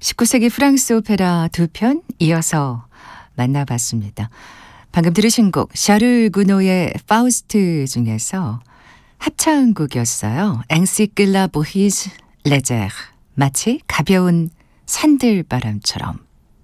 19세기 프랑스 오페라 두 편 이어서 만나봤습니다. 방금 들으신 곡 샤를 구노의 파우스트 중에서 합창곡이었어요. 앵시클라 보히즈 레제르, 마치 가벼운 산들바람처럼.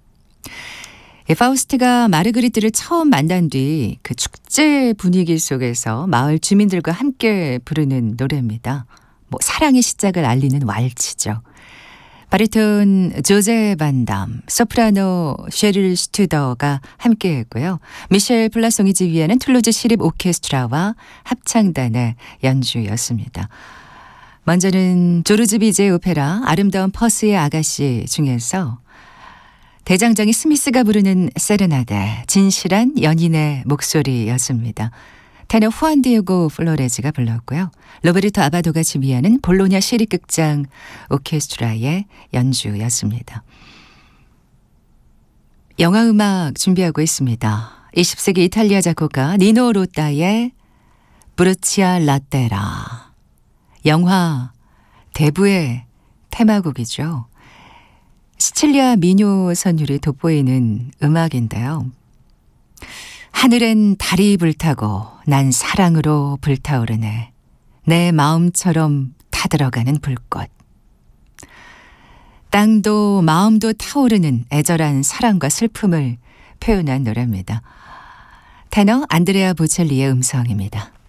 파우스트가 마르그리트를 처음 만난 뒤 그 축제 분위기 속에서 마을 주민들과 함께 부르는 노래입니다. 사랑의 시작을 알리는 왈츠죠. 바리톤 조제 반담, 소프라노 셰릴 스튜더가 함께했고요. 미셸 플라송이 지휘하는 툴루즈 시립 오케스트라와 합창단의 연주였습니다. 먼저는 조르즈 비제의 오페라 아름다운 퍼스의 아가씨 중에서 대장장이 스미스가 부르는 세레나데, 진실한 연인의 목소리였습니다. 테너 후안 디에고 플로레즈가 불렀고요. 로베르토 아바도가 지휘하는 볼로냐 시립극장 오케스트라의 연주였습니다. 영화음악 준비하고 있습니다. 20세기 이탈리아 작곡가 니노 로타의 브루치아 라테라. 영화 대부의 테마곡이죠. 시칠리아 미녀 선율이 돋보이는 음악인데요. 하늘엔 달이 불타고 난 사랑으로 불타오르네. 내 마음처럼 타들어가는 불꽃. 땅도 마음도 타오르는 애절한 사랑과 슬픔을 표현한 노래입니다. 테너 안드레아 보첼리의 음성입니다.